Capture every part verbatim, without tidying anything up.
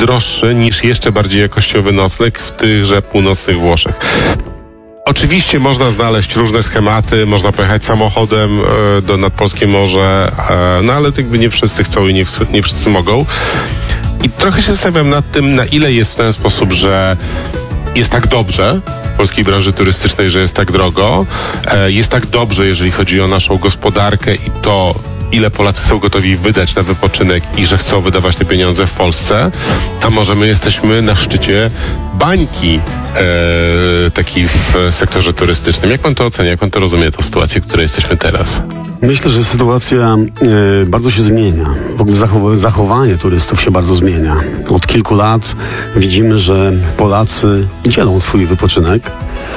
droższy niż jeszcze bardziej jakościowy nocleg w tychże północnych Włoszech. Oczywiście można znaleźć różne schematy, można pojechać samochodem e, do nadpolskie morze, e, no ale jakby nie wszyscy chcą i nie, nie wszyscy mogą. I trochę się zastanawiam nad tym, na ile jest w ten sposób, że jest tak dobrze w polskiej branży turystycznej, że jest tak drogo, e, jest tak dobrze, jeżeli chodzi o naszą gospodarkę i to, ile Polacy są gotowi wydać na wypoczynek i że chcą wydawać te pieniądze w Polsce, a może my jesteśmy na szczycie bańki e, takiej w sektorze turystycznym. Jak pan to ocenia? Jak pan to rozumie, tę sytuację, w której jesteśmy teraz? Myślę, że sytuacja y, bardzo się zmienia. W ogóle zachow- zachowanie turystów się bardzo zmienia. Od kilku lat widzimy, że Polacy dzielą swój wypoczynek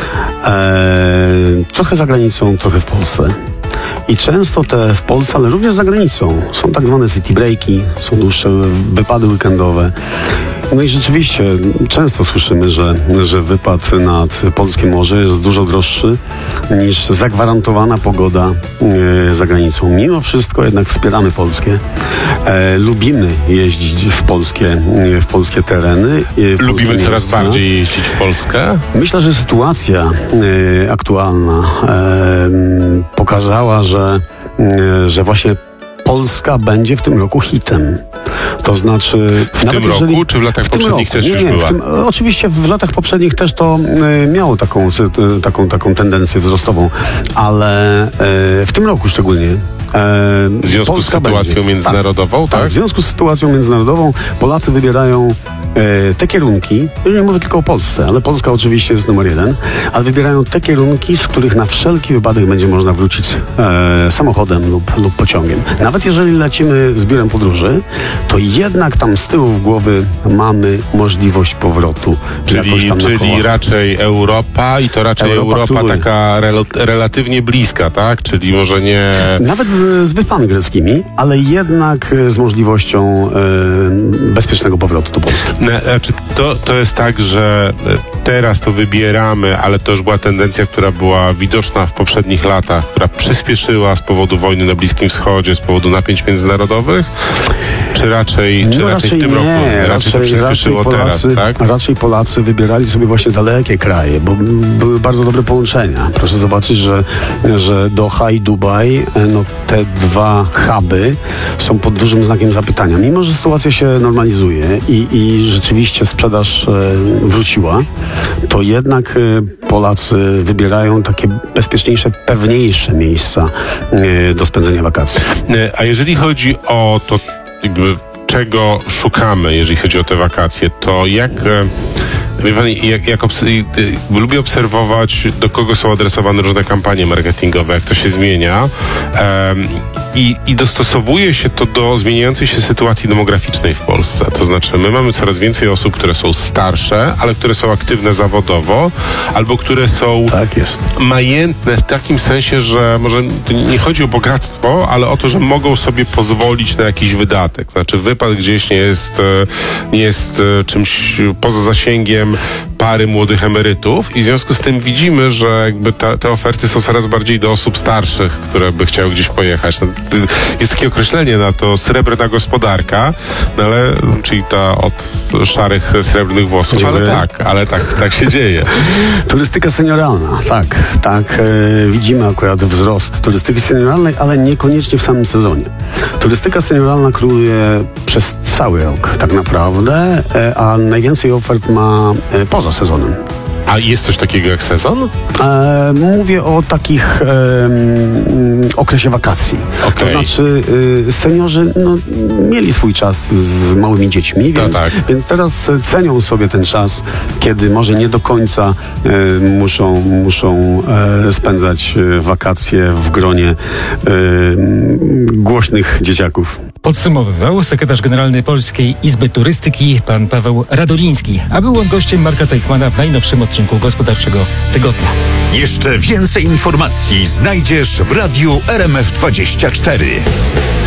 e, trochę za granicą, trochę w Polsce. I często te w Polsce, ale również za granicą, są tak zwane city breaki, są dłuższe wypady weekendowe. No i rzeczywiście często słyszymy, że, że wypad nad polskie morze jest dużo droższy niż zagwarantowana pogoda e, za granicą. Mimo wszystko jednak wspieramy polskie. E, lubimy jeździć w polskie, w polskie tereny. W Lubimy polskie coraz miejsca. bardziej jeździć w Polskę? Myślę, że sytuacja e, aktualna e, pokazała, że, e, że właśnie Polska będzie w tym roku hitem. To znaczy... W tym roku, jeżeli, czy w latach w poprzednich roku, też nie, już nie, była? W tym, oczywiście w latach poprzednich też to e, miało taką, e, taką, taką tendencję wzrostową, ale e, w tym roku szczególnie. E, W związku Polska z sytuacją będzie. międzynarodową, tak? Tak, w związku z sytuacją międzynarodową Polacy wybierają e, te kierunki, nie mówię tylko o Polsce, ale Polska oczywiście jest numer jeden, ale wybierają te kierunki, z których na wszelki wypadek będzie można wrócić e, samochodem lub, lub pociągiem. Nawet jeżeli lecimy z biurem podróży, to jednak tam z tyłu głowy mamy możliwość powrotu. Czyli, tam czyli raczej Europa i to raczej Europa, Europa, próbuje. taka rel- relatywnie bliska, tak? Czyli może nie... Nawet z, z wyspami greckimi, ale jednak e, z możliwością e, bezpiecznego powrotu do Polski. No, znaczy to, to jest tak, że teraz to wybieramy, ale to już była tendencja, która była widoczna w poprzednich latach, która przyspieszyła z powodu wojny na Bliskim Wschodzie, z powodu napięć międzynarodowych, czy raczej, czy No, raczej w tym nie, roku? Raczej, raczej, to przyspieszyło raczej teraz, Polacy, tak? Raczej Polacy wybierali sobie właśnie dalekie kraje, bo były bardzo dobre połączenia. Proszę zobaczyć, że, że Doha i Dubaj, no te dwa huby są pod dużym znakiem zapytania. Mimo że sytuacja się normalizuje i, i rzeczywiście sprzedaż e, wróciła, to jednak e, Polacy wybierają takie bezpieczniejsze, pewniejsze miejsca e, do spędzenia wakacji. A jeżeli chodzi o to, jakby czego szukamy, jeżeli chodzi o te wakacje, to jak... Wie pan, jak, jak obs- lubię obserwować, do kogo są adresowane różne kampanie marketingowe, jak to się zmienia um, i, i dostosowuje się to do zmieniającej się sytuacji demograficznej w Polsce. To znaczy, my mamy coraz więcej osób, które są starsze, ale które są aktywne zawodowo, albo które są Tak jest. majętne w takim sensie, że może nie chodzi o bogactwo, ale o to, że mogą sobie pozwolić na jakiś wydatek. Znaczy, wypad gdzieś nie jest, nie jest czymś poza zasięgiem pary młodych emerytów i w związku z tym widzimy, że jakby ta, te oferty są coraz bardziej do osób starszych, które by chciały gdzieś pojechać. No, jest takie określenie na to srebrna gospodarka, no ale, czyli ta od szarych, srebrnych włosów, Dziękuję. ale tak, ale tak, tak się dzieje. Turystyka senioralna, tak, tak. E, widzimy akurat wzrost turystyki senioralnej, ale niekoniecznie w samym sezonie. Turystyka senioralna króluje przez cały rok tak naprawdę, e, a najwięcej ofert ma e, poza sezonem. A jest coś takiego jak sezon? E, mówię o takich e, mm, okresie wakacji. Okej. To znaczy e, seniorzy no, mieli swój czas z małymi dziećmi, To więc, tak. więc teraz cenią sobie ten czas, kiedy może nie do końca e, muszą, muszą e, spędzać e, wakacje w gronie e, głośnych dzieciaków. Podsumowywał sekretarz generalny Polskiej Izby Turystyki pan Paweł Radoliński, a był on gościem Marka Teichmana w najnowszym odcinku Gospodarczego Tygodnia. Jeszcze więcej informacji znajdziesz w radiu R M F dwadzieścia cztery.